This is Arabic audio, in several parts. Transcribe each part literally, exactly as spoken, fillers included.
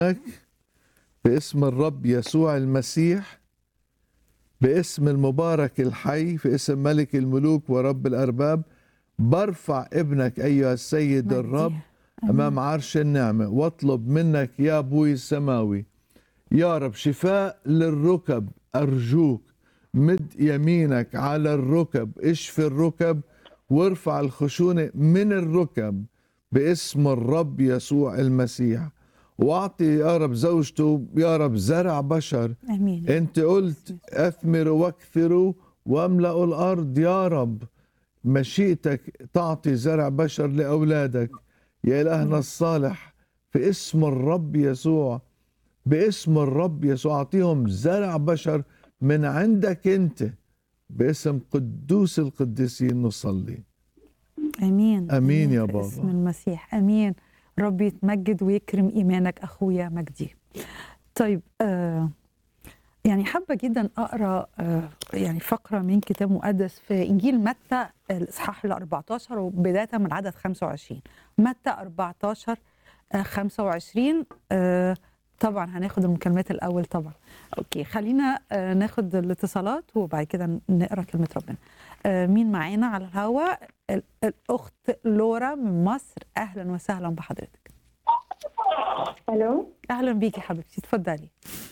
باسم الرب يسوع المسيح، باسم المبارك الحي، في اسم ملك الملوك ورب الأرباب، برفع ابنك أيها السيد مجدي. الرب آمين. أمام عرش النعمة، واطلب منك يا أبوي السماوي يا رب شفاء للركب. أرجوك مد يمينك على الركب، اشفي الركب وارفع الخشونة من الركب باسم الرب يسوع المسيح. واعطي يا رب زوجته يا رب زرع بشر. امين. انت قلت اثمروا واكثروا واملأوا الارض يا رب. مشيئتك تعطي زرع بشر لاولادك يا الهنا الصالح، في اسم الرب يسوع، باسم الرب يسوع اعطيهم زرع بشر من عندك انت، باسم قدوس القديسين نصلي. امين. امين يا في بابا. اسم المسيح. امين. ربي يتمجد ويكرم ايمانك اخويا مجدي. طيب آه يعني حابه جدا اقرا آه يعني فقره من كتاب مقدس في انجيل متى الاصحاح ال أربعتاشر وبدايه من عدد خمسة وعشرين. متى أربعتاشر آه خمسة وعشرين. آه طبعا هناخد المكالمات الاول طبعا. اوكي خلينا آه ناخد الاتصالات وبعد كده نقرا كلمه ربنا. آه مين معانا على الهواء؟ ال- الاخت لورا من مصر، اهلا وسهلا بحضرتك. الو. اهلا بيكي حبيبتي، اتفضلي.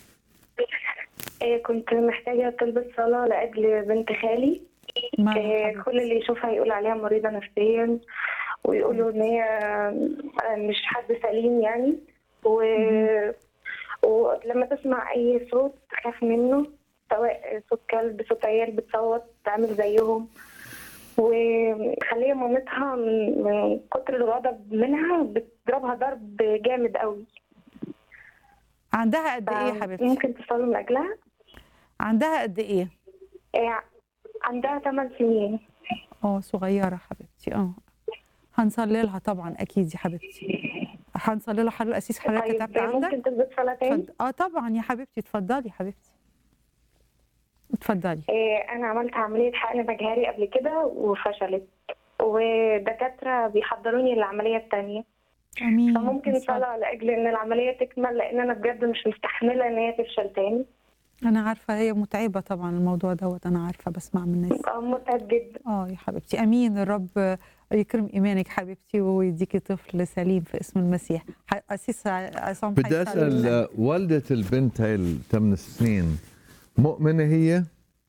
إيه كنت محتاجة طلبة صلاة لأجل بنت خالي. مالها إيه حبيبتي؟ كل اللي يشوفها يقول عليها مريضة نفسيا، ويقولوا إن هي آه، مش حد سليم يعني. و... ولما تسمع أي صوت تخاف منه، سواء صوت كلب، صوت عيال بتصوت تعمل زيهم. وخليه مامتها من من كتر الغضب منها بتضربها ضرب جامد قوي. عندها قد ايه يا حبيبتي؟ ممكن تصلوا من أجلها؟ عندها قد ايه؟ إيه عندها ثمان سنين. اه صغيره حبيبتي. اه هنصلي لها طبعا اكيد يا حبيبتي. هنصلي لها. حضرتك الاسيس حضرتك طيب كتبت عندك؟ ممكن تثبت صلاة تاني؟ اتفضل. اه طبعا يا حبيبتي، اتفضلي حبيبتي، اتفضلي. إيه أنا عملت عملية حقن مجهري قبل كده وفشلت، ودكاترة بيحضروني للعملية التانية. امين. فممكن نصلي. صلاة لأجل إن العملية تكمل، لأن أنا بجد مش مستحملة إن هي تفشل تاني. انا عارفه هي متعبه طبعا الموضوع دوت، انا عارفه بسمع من الناس. آه، متعب جدا. اه يا حبيبتي. امين. الرب يكرم ايمانك حبيبتي ويديكي طفل سليم في اسم المسيح. ح- اسيس عصام بدي هيصلي اسال لك. والده البنت هاي الثمان سنين مؤمنه هي؟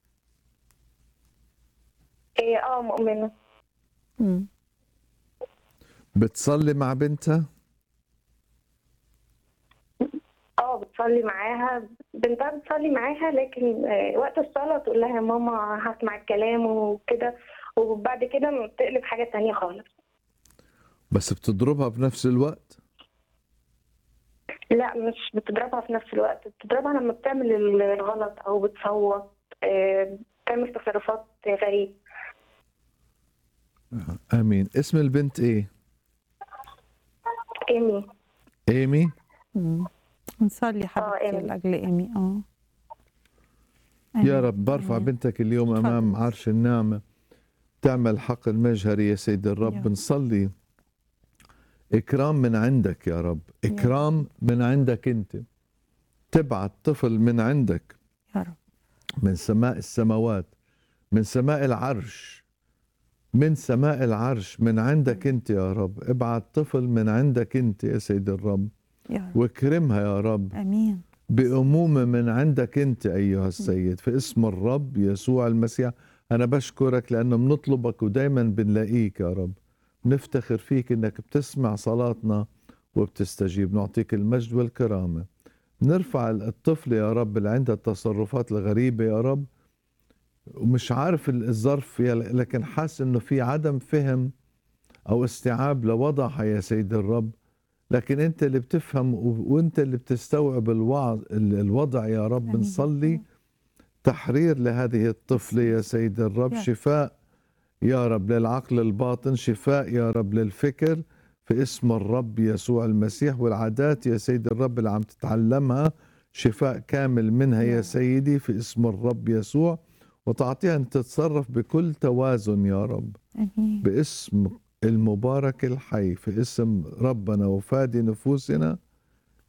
إيه آه مؤمنة. مم. بتصلي مع بنتها؟ اه بتصلي معاها، بنتها بتصلي معاها، لكن آه، وقت الصلاة تقول لها يا ماما هسمع الكلام وكده، وبعد كده بتقلب حاجة تانية خالص. بس بتضربها بنفس الوقت؟ لا مش بتضربها في نفس الوقت، بتضربها لما بتعمل الغلط أو بتصوت، آه، بتعمل تصرفات غريبة. امين. اسم البنت ايه؟ إيمي. ايمي. مم. نصلي حبيبتي إيمي. لاجل ايمي. اه يا آمين. رب برفع آمين. بنتك اليوم امام اتفضل. عرش النعمه، تعمل حق المجهري يا سيد الرب. يا. نصلي اكرام من عندك يا رب، اكرام من عندك انت، تبعت طفل من عندك يا رب. من سماء السماوات، من سماء العرش، من سماء العرش، من عندك انت يا رب. ابعت طفل من عندك انت يا سيد الرب، يا رب. واكرمها يا رب امين. بأمومة من عندك انت أيها السيد، في اسم الرب يسوع المسيح. أنا بشكرك لأنه بنطلبك ودايما بنلاقيك يا رب، نفتخر فيك إنك بتسمع صلاتنا وبتستجيب. نعطيك المجد والكرامة. نرفع الطفل يا رب اللي عندها التصرفات الغريبة يا رب، ومش عارف الظرف لكن حاسس إنه في عدم فهم أو استيعاب لوضعها يا سيد الرب، لكن انت اللي بتفهم وانت اللي بتستوعب الوعظ الوضع يا رب. آمين. بنصلي تحرير لهذه الطفلة يا سيد الرب، يا. شفاء يا رب للعقل الباطن، شفاء يا رب للفكر في اسم الرب يسوع المسيح. والعادات يا سيد الرب اللي عم تتعلمها شفاء كامل منها يا يا. سيدي في اسم الرب يسوع، وتعطيها ان تتصرف بكل توازن يا رب امين. باسم المبارك الحي، في اسم ربنا وفادي نفوسنا